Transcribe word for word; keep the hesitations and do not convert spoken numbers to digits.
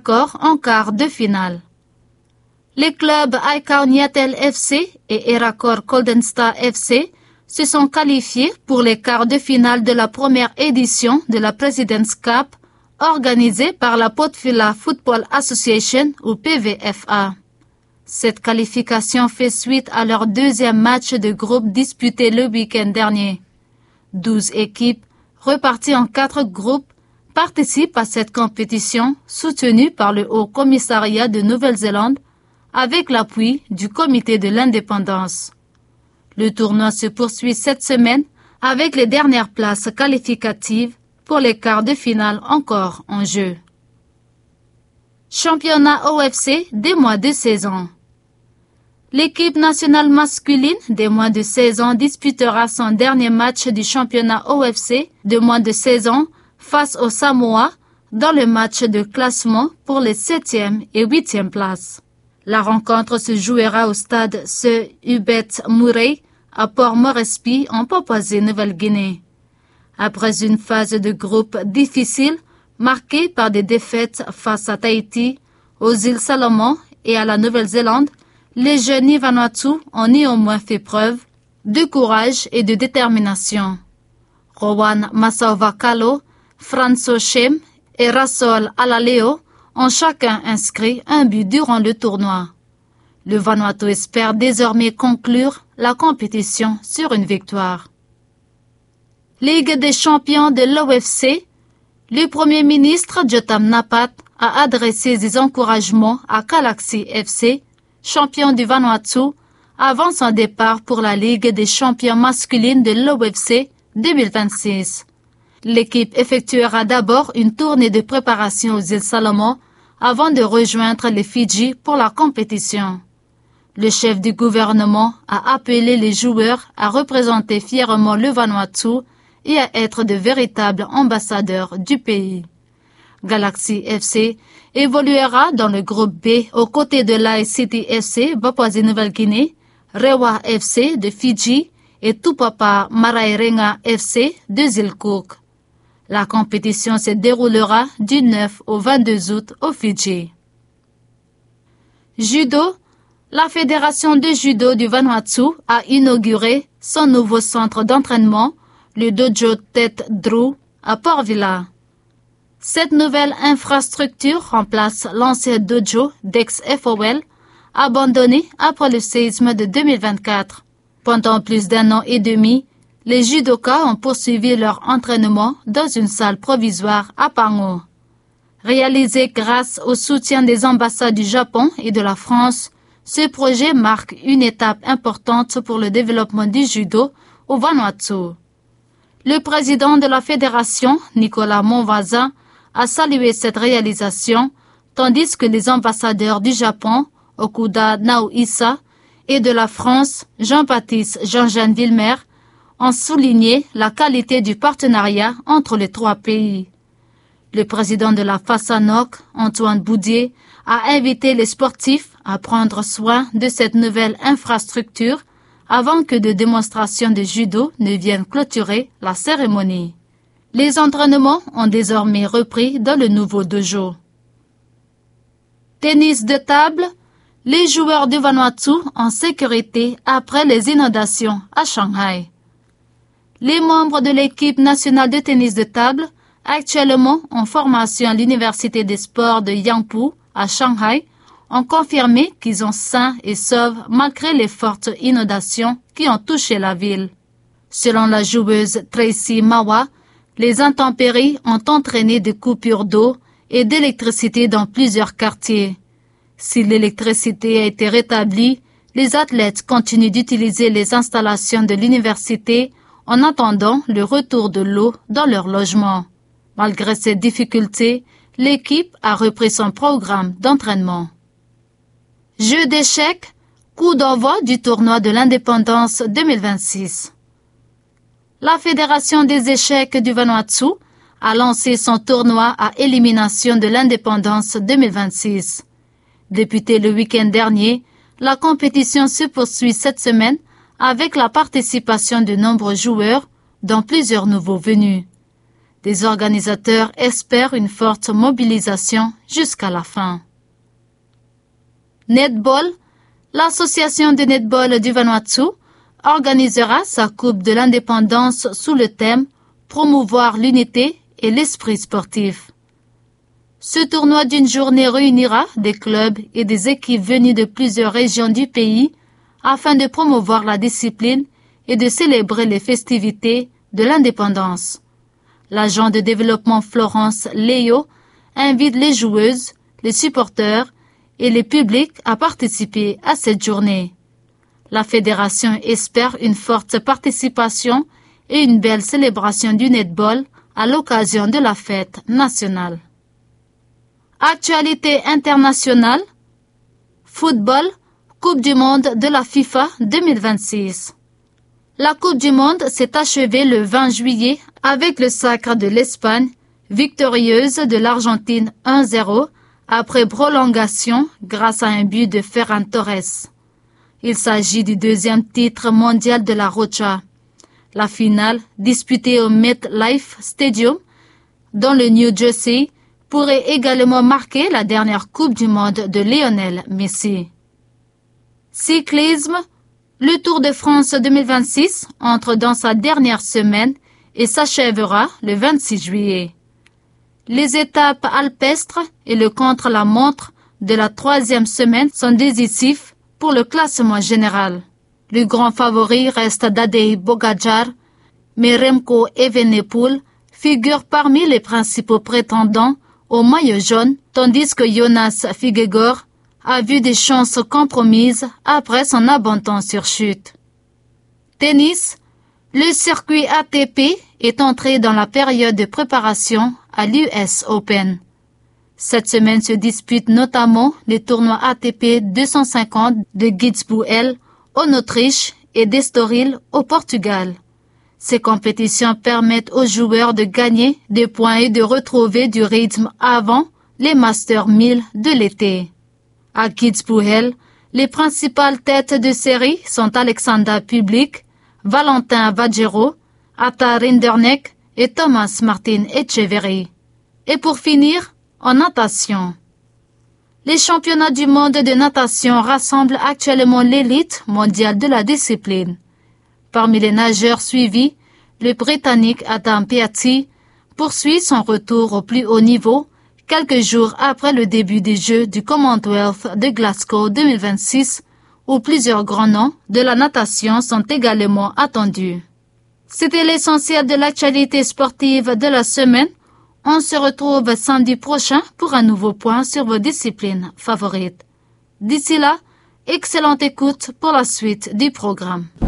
accord en quart de finale. Les clubs Aïkar Niatel F C et Erakor Golden Star F C se sont qualifiés pour les quarts de finale de la première édition de la President's Cup organisée par la Potfila Football Association ou P V F A. Cette qualification fait suite à leur deuxième match de groupe disputé le week-end dernier. Douze équipes, reparties en quatre groupes, participent à cette compétition soutenue par le Haut Commissariat de Nouvelle-Zélande avec l'appui du Comité de l'Indépendance. Le tournoi se poursuit cette semaine avec les dernières places qualificatives pour les quarts de finale encore en jeu. Championnat O F C des moins de seize ans. L'équipe nationale masculine des moins de seize ans disputera son dernier match du championnat O F C de moins de seize ans face au Samoa dans le match de classement pour les septième et huitième places. La rencontre se jouera au stade Sir Hubert Murray à Port Moresby en Papouasie-Nouvelle-Guinée. Après une phase de groupe difficile marquée par des défaites face à Tahiti, aux îles Salomon et à la Nouvelle-Zélande, les jeunes Vanuatu ont néanmoins fait preuve de courage et de détermination. Rowan Massauvakalo, Franco Shem et Rassol Alaleo ont chacun inscrit un but durant le tournoi. Le Vanuatu espère désormais conclure la compétition sur une victoire. Ligue des champions de l'O F C, le Premier ministre Jotam Napat a adressé des encouragements à Galaxy F C, champion du Vanuatu, avant son départ pour la Ligue des champions masculines de l'O F C deux mille vingt-six. L'équipe effectuera d'abord une tournée de préparation aux îles Salomon avant de rejoindre les Fidji pour la compétition. Le chef du gouvernement a appelé les joueurs à représenter fièrement le Vanuatu et à être de véritables ambassadeurs du pays. Galaxy F C évoluera dans le groupe B aux côtés de l'I City F C Papouasie-Nouvelle-Guinée, Rewa F C de Fidji et Tupapa Maraerenga F C des îles Cook. La compétition se déroulera du neuf au vingt-deux août au Fidji. Judo. La Fédération de judo du Vanuatu a inauguré son nouveau centre d'entraînement, le Dojo Tête Drew, à Port Vila. Cette nouvelle infrastructure remplace l'ancien dojo d'ex-F O L, abandonné après le séisme de deux mille vingt-quatre. Pendant plus d'un an et demi, les judokas ont poursuivi leur entraînement dans une salle provisoire à Pango. Réalisé grâce au soutien des ambassades du Japon et de la France, ce projet marque une étape importante pour le développement du judo au Vanuatu. Le président de la fédération, Nicolas Monvaza, a salué cette réalisation, tandis que les ambassadeurs du Japon, Okuda Naohisa, et de la France, Jean-Baptiste Jean-Jean Villemer, ont souligné la qualité du partenariat entre les trois pays. Le président de la FASANOC, Antoine Boudier, a invité les sportifs à prendre soin de cette nouvelle infrastructure avant que de démonstrations de judo ne viennent clôturer la cérémonie. Les entraînements ont désormais repris dans le nouveau dojo. Tennis de table, les joueurs du Vanuatu en sécurité après les inondations à Shanghai. Les membres de l'équipe nationale de tennis de table, actuellement en formation à l'Université des sports de Yangpu à Shanghai, ont confirmé qu'ils sont sains et saufs malgré les fortes inondations qui ont touché la ville. Selon la joueuse Tracy Mawa, les intempéries ont entraîné des coupures d'eau et d'électricité dans plusieurs quartiers. Si l'électricité a été rétablie, les athlètes continuent d'utiliser les installations de l'université en attendant le retour de l'eau dans leur logement. Malgré ces difficultés, l'équipe a repris son programme d'entraînement. Jeu d'échecs, coup d'envoi du tournoi de l'indépendance deux mille vingt-six. La Fédération des échecs du Vanuatu a lancé son tournoi à élimination de l'indépendance deux mille vingt-six. Débuté le week-end dernier, la compétition se poursuit cette semaine avec la participation de nombreux joueurs, dont plusieurs nouveaux venus. Les organisateurs espèrent une forte mobilisation jusqu'à la fin. Netball, l'association de netball du Vanuatu organisera sa Coupe de l'indépendance sous le thème « Promouvoir l'unité et l'esprit sportif ». Ce tournoi d'une journée réunira des clubs et des équipes venues de plusieurs régions du pays afin de promouvoir la discipline et de célébrer les festivités de l'indépendance. L'agent de développement Florence Léo invite les joueuses, les supporters et les publics à participer à cette journée. La fédération espère une forte participation et une belle célébration du netball à l'occasion de la fête nationale. Actualité internationale, football, Coupe du monde de la FIFA deux mille vingt-six. La Coupe du monde s'est achevée le vingt juillet avec le sacre de l'Espagne, victorieuse de l'Argentine un zéro après prolongation grâce à un but de Ferran Torres. Il s'agit du deuxième titre mondial de la Roja. La finale, disputée au MetLife Stadium, dans le New Jersey, pourrait également marquer la dernière Coupe du monde de Lionel Messi. Cyclisme, le Tour de France deux mille vingt-six entre dans sa dernière semaine et s'achèvera le vingt-six juillet. Les étapes alpestres et le contre-la-montre de la troisième semaine sont décisifs pour le classement général. Le grand favori reste Tadej Pogačar, mais Remco Evenepoel figure parmi les principaux prétendants au maillot jaune, tandis que Jonas Vingegaard a vu des chances compromises après son abandon sur chute. Tennis, le circuit A T P est entré dans la période de préparation à l'U S Open. Cette semaine se disputent notamment les tournois A T P deux cent cinquante de Kitzbühel en Autriche et d'Estoril au Portugal. Ces compétitions permettent aux joueurs de gagner des points et de retrouver du rythme avant les Masters mille de l'été. À Kitzbühel, les principales têtes de série sont Alexander Bublik, Valentin Vajero, Atta Rinderknech et Thomas Martin Etcheverry. Et pour finir, en natation. Les championnats du monde de natation rassemblent actuellement l'élite mondiale de la discipline. Parmi les nageurs suivis, le Britannique Adam Peaty poursuit son retour au plus haut niveau quelques jours après le début des Jeux du Commonwealth de Glasgow deux mille vingt-six, où plusieurs grands noms de la natation sont également attendus. C'était l'essentiel de l'actualité sportive de la semaine. On se retrouve samedi prochain pour un nouveau point sur vos disciplines favorites. D'ici là, excellente écoute pour la suite du programme.